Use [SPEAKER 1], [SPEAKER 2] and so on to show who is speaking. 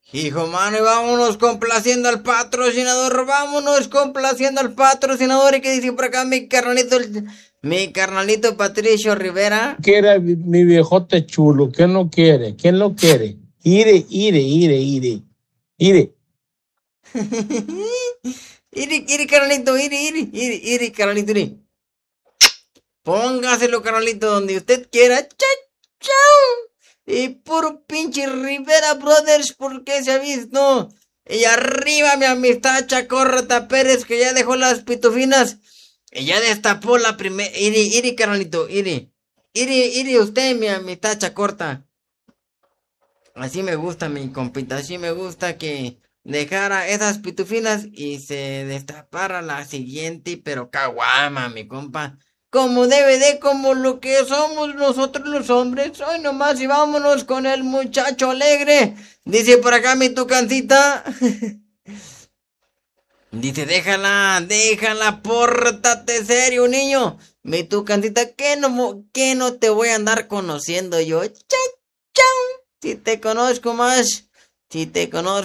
[SPEAKER 1] Hijo, mano, y vámonos complaciendo al patrocinador, vámonos complaciendo al patrocinador. ¿Y qué dice por acá mi carnalito Patricio Rivera?
[SPEAKER 2] Quiere mi viejote chulo, ¿quién lo quiere? ¿Quién lo quiere? Ire.
[SPEAKER 1] Iri, carnalito, iri. Póngaselo, carnalito, donde usted quiera. Chau. Y puro pinche Rivera Brothers, porque se ha visto. Y arriba mi amistad Chacorrata Pérez, que ya dejó las pitufinas. Y ya destapó la primera. Iri, carnalito, iri, usted, mi amistad Chacorta. Así me gusta, mi compita. Así me gusta que dejara esas pitufinas y se destapara la siguiente, pero caguama, mi compa. Como debe de, como lo que somos nosotros los hombres. Hoy nomás y vámonos con el muchacho alegre. Dice por acá mi tucancita. Dice, déjala, pórtate serio, niño. Mi tucancita, que no te voy a andar conociendo yo. Chau. Si te conozco más,